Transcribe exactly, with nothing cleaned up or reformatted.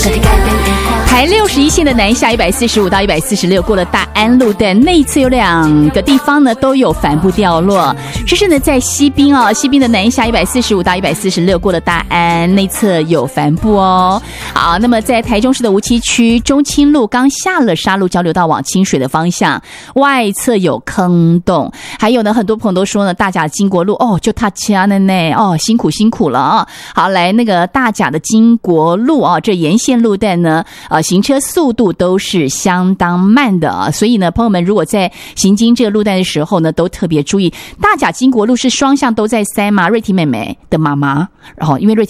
台六十一线的南下一百四十五到一百四十六，过了大安路段，内侧有两个地方呢都有帆布掉落。这是呢在西滨哦，西滨的南下一百四十五到一百四十六，过了大安，内侧有帆布哦。好，那么在台中市的梧栖区中清路刚下了沙鹿交流道往清水的方向，外侧有坑洞。还有呢，很多朋友都说呢，大甲经国路哦就踏掐了呢，哦辛苦辛苦了啊。好，来那个大甲的经国路啊，这沿线路段呢，呃，行车速度都是相当慢的啊，所以呢，朋友们如果在行经这个路段的时候呢，都特别注意。大甲经国路是双向都在塞吗？瑞婷妹妹的妈妈，然后因为瑞